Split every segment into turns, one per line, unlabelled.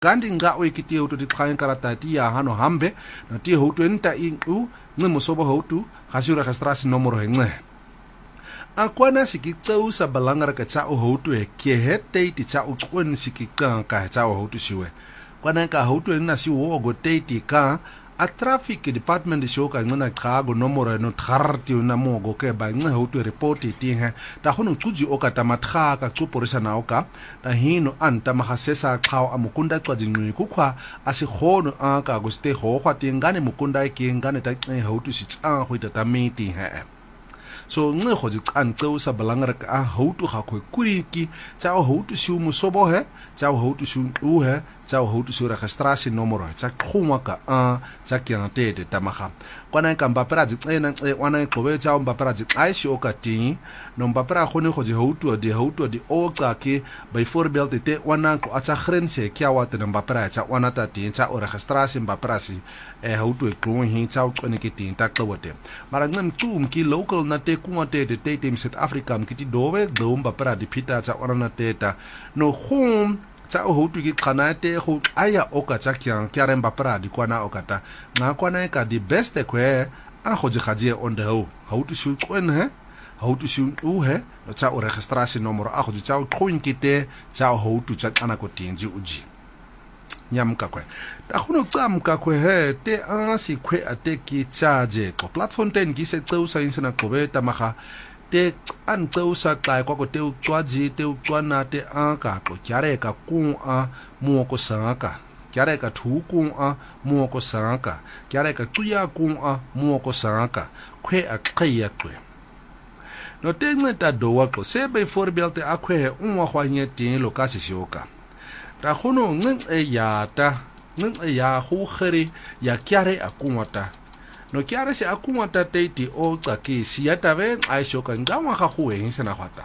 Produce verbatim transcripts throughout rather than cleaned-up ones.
kanti nga o ikiti houtu di khain karata ti ya hano hambe na ti houtu enta ingu ngi musobo houtu khasi registrasi nomoro hengce akwana sikitsau sa balangara ka tsa o houtu e ke hete ti tsa o qwen sikika ka tsa o houtu siwe kwana ka houtu na si wo go tete ka a traffic department sho ka ngina cha go nomoro no tharti na mo go ke ba nge houtu report ti he ta hono tsuji o ka ta matha ka tsuporisa na o ka ta hino anta mahasesa qhaw amukunda qadi ngwi kukhwa asikhono a ka go ste ho khwa ti ngane mukunda ke ngane ta nge houtu si tsa go ita ta meeting he so nge go di tsantse sa balangara ka houtu ga khwe kuriki tsa o houtu si mo sobo he tsa o houtu si u he tsa o houtu si registrasi nomoro tsa khuma ka a tsa kyante de tamaga kwana ka mbapera di tsena tse wana qobe tsa mbapera di aisi o ka ting no mbapera gone go di houtu di houtu di o tsa ke byvoorbeeld te wana ko atsa grense kya wa te mbapera tsa wana ta ting tsa o registrasi mbapera si e houtu e tlo hin tsa o tsone ke ting ta tlote mara ngem tum ki local na te kuma te te te in South Africa mkiti dowe do mbapera di pita tsa wana na teta no khum tsa o houtu ki khanate go aya o ka tsa kyang kya re mbapera di kwana o kata nga kwana ka di best kwe a go jigaje on the ho houtu shu tswen he houtu shu u he tsa o registrasi nomoro a go tsa o khoinkite tsa o houtu tsa kana ko tinji uji nyamka kwe ta khono tsamka kwe he te a si kwe ate ki charge ko platform ten ki se tseusa insana qobe ta maga te an tseusa kai kwa ko te tswaji te tswana te a ka ko kyare ka ku a mo ko sanga kyare ka thu ku a mo ko sanga kyare ka tsuya ku a mo ko sanga kwe a qaya kwe no te ngeta do wa ko se be voorbeeld te akwe unwa khwanye te lo ka sisioka ta khono ngce ya ta ngce ya khu khere ya kyare akumata no kyare se akumata teiti o tsaki si ya tabe ai shoka ngwa ga go eng sena gwata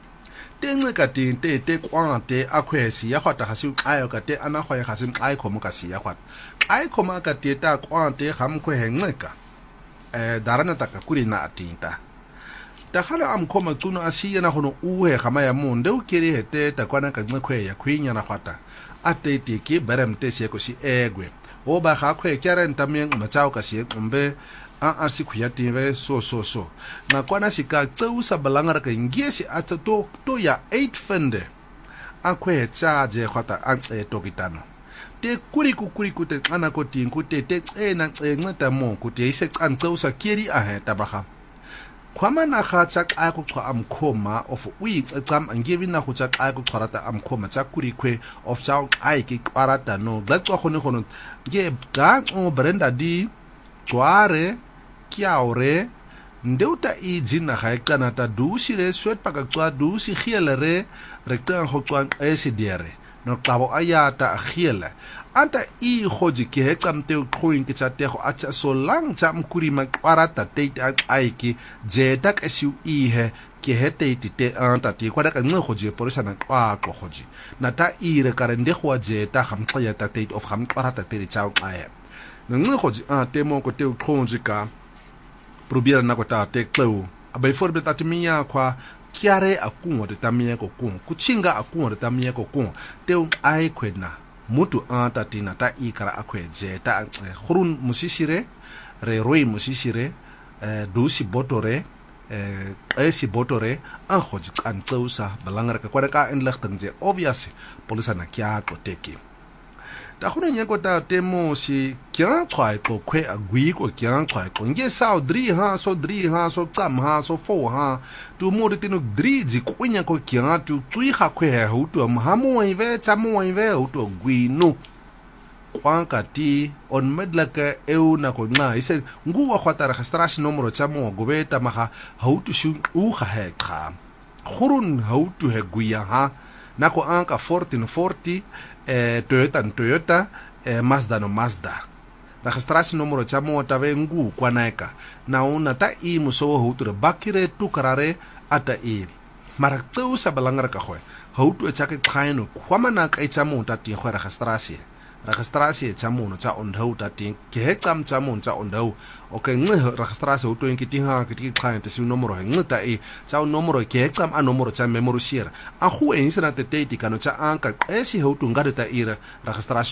tenge ka te te te kwante akhwesi ya gwata ga se ayo ka te ana gwa ga se ai khomo ka si ya gwata ai khoma ka te ta kwante ga mkhwe hengceka eh darana ta ka kuri na atinta ta khala am khoma tsuno asiya na gono uhe gama ya monde o kere hete ta kwana ka ngkhwe ya khwinya na gwata atete ke beremte se ko si egwe o ba ga khwe kyare ntameng matsao ka se qombe a a si khya tive so so so na kwana sika tseusa balangara ka ngesi a to to ya eight fende a khwe charge khata a tse to kitano te kuri ku kuri ku te ana ko ting ku te te tsena tsenceta mo ku te ise tsantseusa kiri a he tabaga khwamana ga tsa ka go tshwa amkhoma of weeks exam angivi na go tsa ka go tshwarata amkhoma tsa kurikhwe of tsa ai ke kwarata no ga tswa gone gono ge ga o Brenda di tsware kyaore ndeuta i jina ga ikana ta dusire swet paka tswa dusi gielere re tsang go tswa esidere no qabo ayata giele anta i goji ke hecamte o khoing ke tsatego a tsa so lang tsa mkuri makwarata tate ai ke jeta ka siu i he ke hete te anta te kwada ka nge goji porisa na kwa go goji na ta ire ka rende go jeta ga mqya ta tate of ga mkwarata te tsa o aye nge goji a te mo ko te o khonji ka probira na ko ta te kleu abai forbe ta timia kwa kiare akungo de tamie ko kun kuchinga akungo de tamie ko kun te o ai kwena mutu anta tina ta ikara akwe jeta khurun musishire re roi musishire dusi botore esi botore a khoj kantseusa balangara ka kwaka inligting je obvious polisa na kya ko teki ta khone nyako ta temo si kya tshwai ko kwe agui ko kya tshwai ko nge sao dri ha so dri ha so tsam ha so fo ha tu mo de tino dri ji ko nya ko kya tu tsui ha kwe ha u tu ha mo ive tsa mo ive u tu gui no kwanka ti on medlaka eu na ko nga ise nguwa khwata registration nomoro tsa mo go beta maga ha u tu shu u ga he kha khurun ha u tu he guya ha nako anka fourteen forty eh Toyota Toyota eh Mazda no Mazda registration numero tsa mota ve ngu kwanaeka na una ta i muso huture bakire tu karare ata i mara tseu sa balangara ka khwe hutu e tsaka khaino kwamana ka itsa mota ti khwe registration registrasie tša mono tša ondau ta ting ke hexam tša mono tša ondau okay nce registrasie ho twen ke tinga ke ti client se nomoro he ncita e tša nomoro ke hexam a nomoro tša memory share a go ensena te date kano tša anka qesi ho tu ngade ta ira registrasie